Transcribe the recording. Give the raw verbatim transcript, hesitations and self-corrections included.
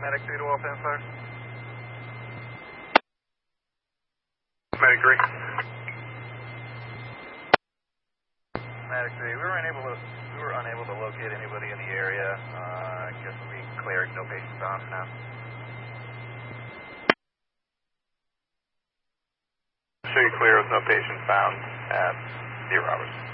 Medic three to Wolf Empire. Medic three. Medic three, we were unable to we were unable to locate anybody in the area. Uh, I guess we cleared, no patients on for now. Show you clear with no patients found at zero hours.